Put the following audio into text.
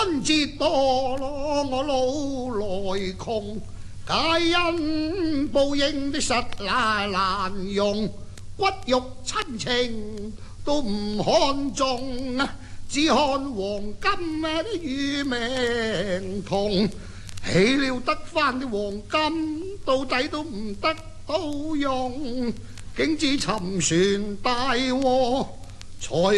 春節墮落我老來窮，皆因報應的實乃難用，骨肉親情都唔看重，只看黃金與命同。起了得返的黃金，到底都唔得好用，竟至沉船大禍。